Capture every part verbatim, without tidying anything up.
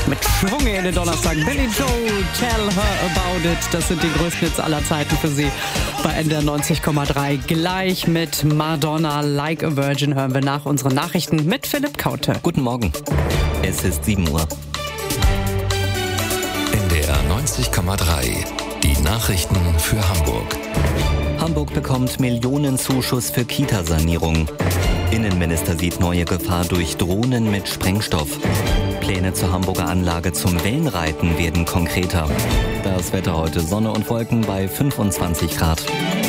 mit Schwung in den Donnerstag. Billy Joe, Tell Her About It. Das sind die größten Hits aller Zeiten für Sie bei N D R neunzig Komma drei. Gleich mit Madonna, Like a Virgin, hören wir nach unseren Nachrichten mit Philipp Kaute. Guten Morgen. Es ist sieben Uhr. N D R neunzig Komma drei. Die Nachrichten für Hamburg. Hamburg bekommt Millionenzuschuss für Kitasanierung. Innenminister sieht neue Gefahr durch Drohnen mit Sprengstoff. Pläne zur Hamburger Anlage zum Wellenreiten werden konkreter. Das Wetter heute: Sonne und Wolken bei fünfundzwanzig Grad.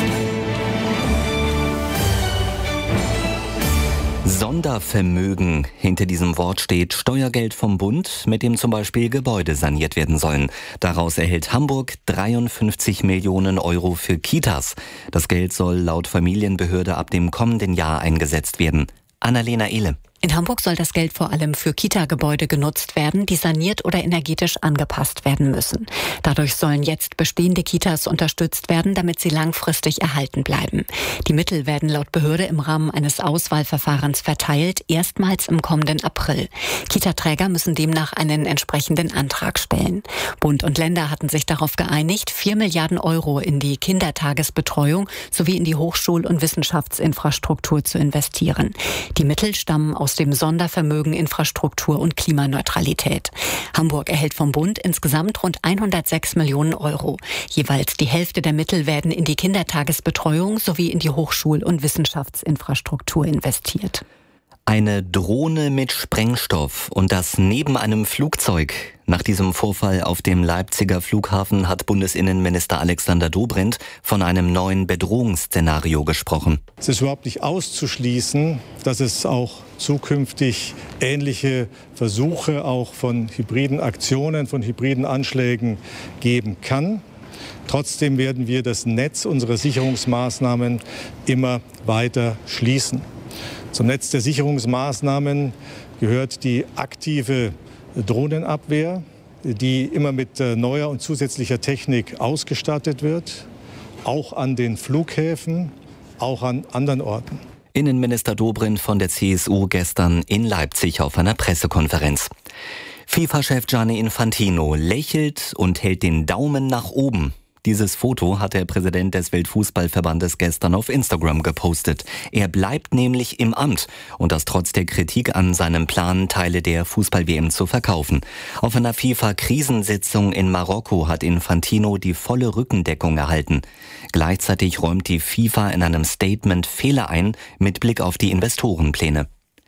Sondervermögen. Hinter diesem Wort steht Steuergeld vom Bund, mit dem zum Beispiel Gebäude saniert werden sollen. Daraus erhält Hamburg dreiundfünfzig Millionen Euro für Kitas. Das Geld soll laut Familienbehörde ab dem kommenden Jahr eingesetzt werden. Annalena Ehle. In Hamburg soll das Geld vor allem für Kita-Gebäude genutzt werden, die saniert oder energetisch angepasst werden müssen. Dadurch sollen jetzt bestehende Kitas unterstützt werden, damit sie langfristig erhalten bleiben. Die Mittel werden laut Behörde im Rahmen eines Auswahlverfahrens verteilt, erstmals im kommenden April. Kita-Träger müssen demnach einen entsprechenden Antrag stellen. Bund und Länder hatten sich darauf geeinigt, vier Milliarden Euro in die Kindertagesbetreuung sowie in die Hochschul- und Wissenschaftsinfrastruktur zu investieren. Die Mittel stammen aus dem Sondervermögen Infrastruktur und Klimaneutralität. Hamburg erhält vom Bund insgesamt rund hundertsechs Millionen Euro. Jeweils die Hälfte der Mittel werden in die Kindertagesbetreuung sowie in die Hochschul- und Wissenschaftsinfrastruktur investiert. Eine Drohne mit Sprengstoff und das neben einem Flugzeug. Nach diesem Vorfall auf dem Leipziger Flughafen hat Bundesinnenminister Alexander Dobrindt von einem neuen Bedrohungsszenario gesprochen. Es ist überhaupt nicht auszuschließen, dass es auch zukünftig ähnliche Versuche auch von hybriden Aktionen, von hybriden Anschlägen geben kann. Trotzdem werden wir das Netz unserer Sicherungsmaßnahmen immer weiter schließen. Zum Netz der Sicherungsmaßnahmen gehört die aktive Drohnenabwehr, die immer mit neuer und zusätzlicher Technik ausgestattet wird, auch an den Flughäfen, auch an anderen Orten. Innenminister Dobrindt von der C S U gestern in Leipzig auf einer Pressekonferenz. FIFA-Chef Gianni Infantino lächelt und hält den Daumen nach oben. Dieses Foto hat der Präsident des Weltfußballverbandes gestern auf Instagram gepostet. Er bleibt nämlich im Amt und das trotz der Kritik an seinem Plan, Teile der Fußball-W M zu verkaufen. Auf einer FIFA-Krisensitzung in Marokko hat Infantino die volle Rückendeckung erhalten. Gleichzeitig räumt die FIFA in einem Statement Fehler ein mit Blick auf die Investorenpläne.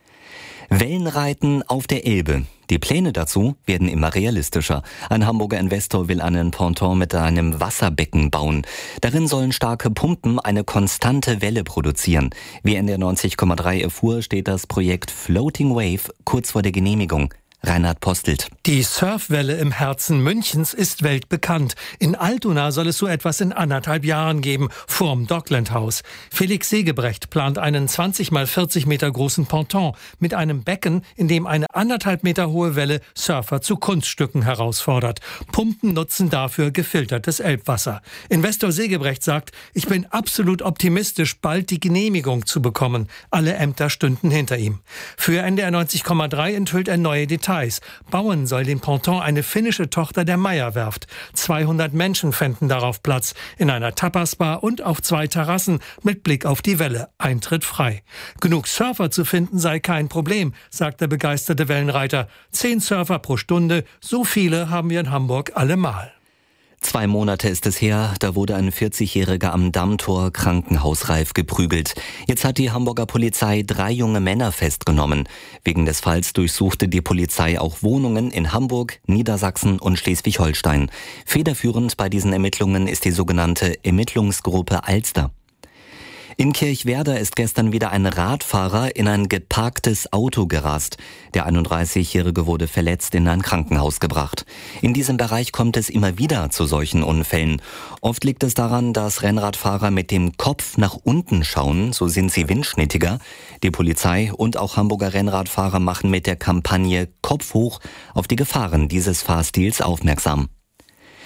Wellenreiten auf der Elbe. Die Pläne dazu werden immer realistischer. Ein Hamburger Investor will einen Ponton mit einem Wasserbecken bauen. Darin sollen starke Pumpen eine konstante Welle produzieren. Wie N D R neunzig Komma drei erfuhr, steht das Projekt Floating Wave kurz vor der Genehmigung. Reinhard Postelt. Die Surfwelle im Herzen Münchens ist weltbekannt. In Altona soll es so etwas in anderthalb Jahren geben, vorm Dockland House. Felix Segebrecht plant einen zwanzig mal vierzig Meter großen Ponton mit einem Becken, in dem eine anderthalb Meter hohe Welle Surfer zu Kunststücken herausfordert. Pumpen nutzen dafür gefiltertes Elbwasser. Investor Segebrecht sagt, ich bin absolut optimistisch, bald die Genehmigung zu bekommen. Alle Ämter stünden hinter ihm. Für N D R neunzig Komma drei enthüllt er neue Details. Bauen soll den Ponton eine finnische Tochter der Meyer-Werft. zweihundert Menschen fänden darauf Platz, in einer Tapasbar und auf zwei Terrassen mit Blick auf die Welle. Eintritt frei. Genug Surfer zu finden sei kein Problem, sagt der begeisterte Wellenreiter. Zehn Surfer pro Stunde, so viele haben wir in Hamburg allemal. Zwei Monate ist es her, da wurde ein vierzigjähriger am Dammtor krankenhausreif geprügelt. Jetzt hat die Hamburger Polizei drei junge Männer festgenommen. Wegen des Falls durchsuchte die Polizei auch Wohnungen in Hamburg, Niedersachsen und Schleswig-Holstein. Federführend bei diesen Ermittlungen ist die sogenannte Ermittlungsgruppe Alster. In Kirchwerder ist gestern wieder ein Radfahrer in ein geparktes Auto gerast. Der einunddreißigjährige wurde verletzt in ein Krankenhaus gebracht. In diesem Bereich kommt es immer wieder zu solchen Unfällen. Oft liegt es daran, dass Rennradfahrer mit dem Kopf nach unten schauen, so sind sie windschnittiger. Die Polizei und auch Hamburger Rennradfahrer machen mit der Kampagne Kopf hoch auf die Gefahren dieses Fahrstils aufmerksam.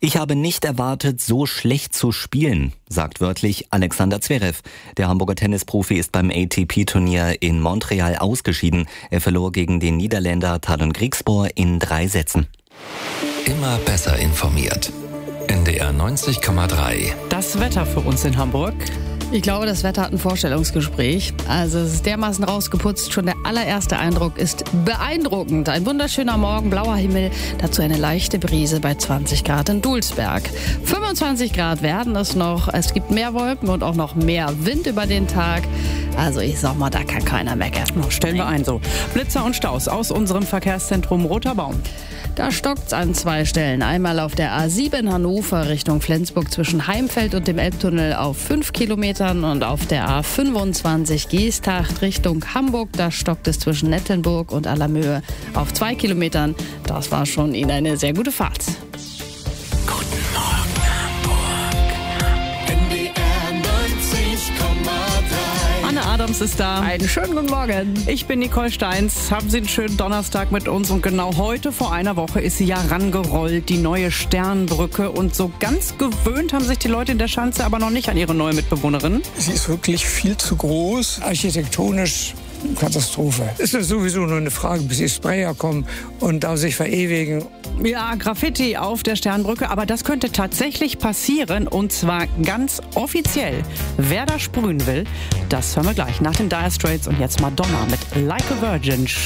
Ich habe nicht erwartet, so schlecht zu spielen, sagt wörtlich Alexander Zverev. Der Hamburger Tennisprofi ist beim A T P-Turnier in Montreal ausgeschieden. Er verlor gegen den Niederländer Tadon Griekspoor in drei Sätzen. Immer besser informiert. N D R neunzig Komma drei. Das Wetter für uns in Hamburg. Ich glaube, das Wetter hat ein Vorstellungsgespräch. Also es ist dermaßen rausgeputzt. Schon der allererste Eindruck ist beeindruckend. Ein wunderschöner Morgen, blauer Himmel. Dazu eine leichte Brise bei zwanzig Grad in Dulsberg. fünfundzwanzig Grad werden es noch. Es gibt mehr Wolken und auch noch mehr Wind über den Tag. Also ich sag mal, da kann keiner meckern. Oh, stellen wir ein so. Blitzer und Staus aus unserem Verkehrszentrum Roter Baum. Da stockt's an zwei Stellen. Einmal auf der A sieben Hannover Richtung Flensburg zwischen Heimfeld und dem Elbtunnel auf fünf Kilometern und auf der A fünfundzwanzig Geesthacht Richtung Hamburg. Da stockt es zwischen Nettenburg und Allermöhe auf zwei Kilometern. Das war schon Ihnen eine sehr gute Fahrt. Guten Morgen, Hamburg. N D R neunzig Komma drei. Anne Adams ist da. Einen schönen guten Morgen. Ich bin Nicole Steins. Haben Sie einen schönen Donnerstag mit uns. Und genau heute, vor einer Woche, ist sie ja rangerollt, die neue Sternbrücke. Und so ganz gewöhnt haben sich die Leute in der Schanze aber noch nicht an ihre neue Mitbewohnerin. Sie ist wirklich viel zu groß. Architektonisch Katastrophe. Es ist sowieso nur eine Frage, bis die Sprayer kommen und da sich verewigen. Ja, Graffiti auf der Sternbrücke, aber das könnte tatsächlich passieren und zwar ganz offiziell. Wer da sprühen will, das hören wir gleich nach den Dire Straits und jetzt Madonna mit Like a Virgin.